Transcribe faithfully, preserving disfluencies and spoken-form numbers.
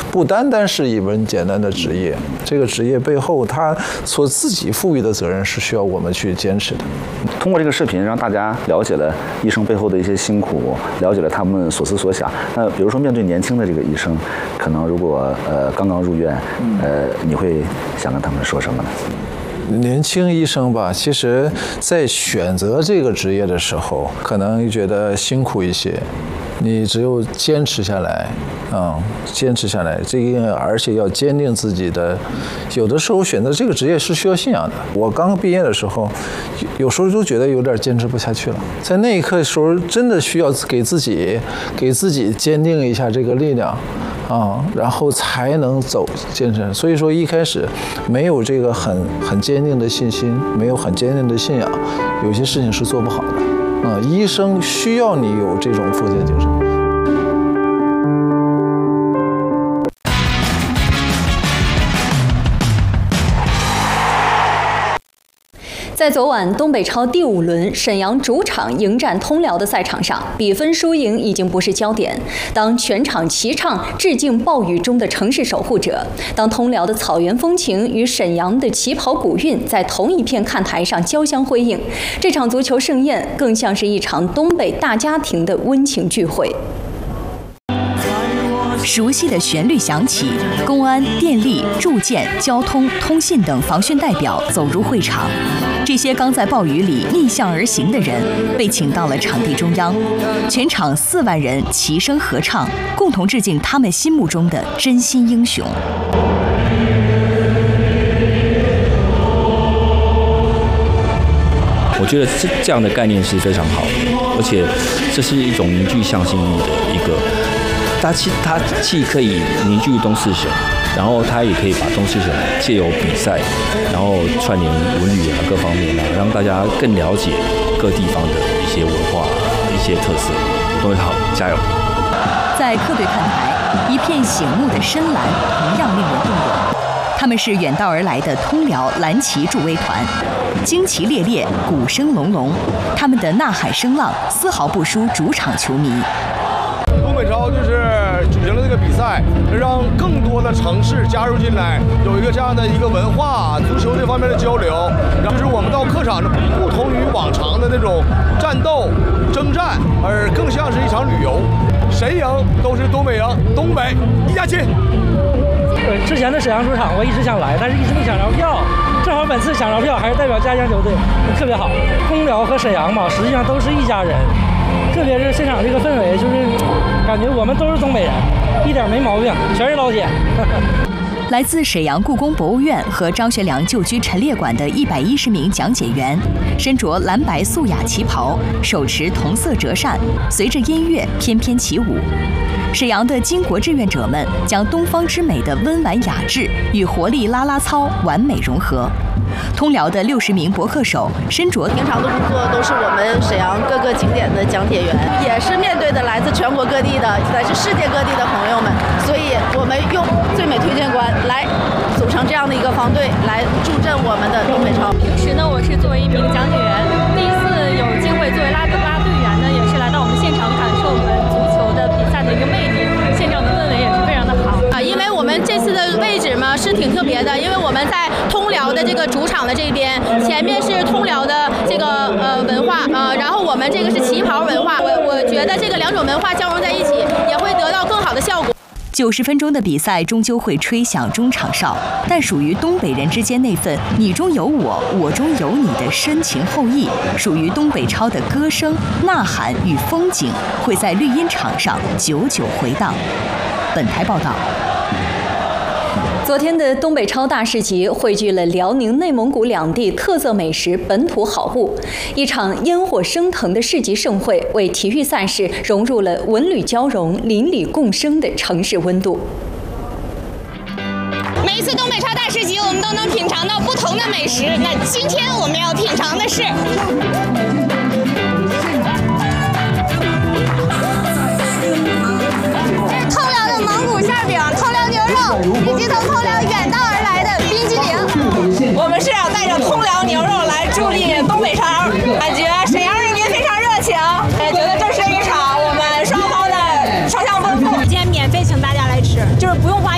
不单单是一门简单的职业，这个职业背后他所自己赋予的责任是需要我们去坚持的。 通过这个视频，让大家了解了医生背后的一些辛苦，了解了他们所思所想。那比如说面对年轻的这个医生，可能如果呃刚刚入院，呃你会想跟他们说什么呢？ 年轻医生吧，其实在选择这个职业的时候，可能觉得辛苦一些。你只有坚持下来，嗯，坚持下来，这个而且要坚定自己的。有的时候选择这个职业是需要信仰的。我刚刚毕业的时候，有时候都觉得有点坚持不下去了。在那一刻的时候，真的需要给自己给自己坚定一下这个力量。啊，然后才能走坚持。所以说一开始没有这个很很坚定的信心，没有很坚定的信仰，有些事情是做不好的。啊，医生需要你有这种奉献精神。 在昨晚东北超第五轮沈阳主场迎战通辽的赛场上，比分输赢已经不是焦点。当全场齐唱致敬暴雨中的城市守护者，当通辽的草原风情与沈阳的旗袍古韵在同一片看台上交相辉映，这场足球盛宴更像是一场东北大家庭的温情聚会。 熟悉的旋律响起，公安、电力、住建、交通、通信等防汛代表走入会场。这些刚在暴雨里逆向而行的人被请到了场地中央，全场四万人齐声合唱，共同致敬他们心目中的真心英雄。 我觉得这这样的概念是非常好的，而且这是一种凝聚向心力的一个。它既它既可以凝聚东四省，然后它也可以把东四省借由比赛，然后串联文旅啊各方面啊，让大家更了解各地方的一些文化、一些特色。都会好，加油！ 在客队看台，一片醒目的深蓝同样令人动容。他们是远道而来的通辽蓝旗助威团，旌旗猎猎，鼓声隆隆，他们的呐喊声浪丝毫不输主场球迷。 东北超就是举行了这个比赛，让更多的城市加入进来，有一个这样的一个文化足球这方面的交流。就是我们到客场不同于往常的那种战斗征战，而更像是一场旅游，谁赢都是东北赢，东北一家亲。 之前的沈阳主场我一直想来，但是一直没抢着票，正好本次抢着票还是代表家乡球队，特别好。通辽和沈阳嘛，实际上都是一家人。特别是现场这个氛围，就是感觉我们都是东北人，一点没毛病，全是老铁。 来自沈阳故宫博物院和张学良旧居陈列馆的一百一十名讲解员，身着蓝白素雅旗袍，手持同色折扇，随着音乐翩翩起舞。沈阳的巾帼志愿者们将东方之美的温婉雅致与活力啦啦操完美融合。通辽的六十名博客手身着平常的工作都是我们沈阳各个景点的讲解员，也是面对的来自全国各地的、来自世界各地的朋友们，所以我们用最美推荐官来组成这样的一个方队，来助阵我们的东北超。 平时呢，我是作为一名讲解员，第一次有机会作为拉拉队员呢，也是来到我们现场感受我们足球的比赛的一个魅力，现场的氛围也是非常的好啊。因为我们这次的位置嘛是挺特别的，因为我们在通辽的这个主场的这边，前面是通辽的这个呃文化啊、呃，然后我们这个是旗袍文化，我我觉得这个两种文化交融在一起，也会得到更好的效果。 九十分钟的比赛终究会吹响中场哨，但属于东北人之间那份你中有我，我中有你的深情厚谊，属于东北超的歌声、呐喊与风景，会在绿茵场上久久回荡。本台报道。 昨天的东北超大市集汇聚了辽宁、内蒙古两地特色美食、本土好物，一场烟火升腾的市集盛会，为体育赛事融入了文旅交融、邻里共生的城市温度。 每一次东北超大市集，我们都能品尝到不同的美食。那今天我们要品尝的是。 通辽的蒙古馅饼、通辽牛肉以及从通辽远道而来的冰激凌。 我们是想带着通辽牛肉来助力东北超，感觉沈阳人民非常热情，也觉得这是一场我们双方的双向奔赴。 今天免费请大家来吃，就是不用花。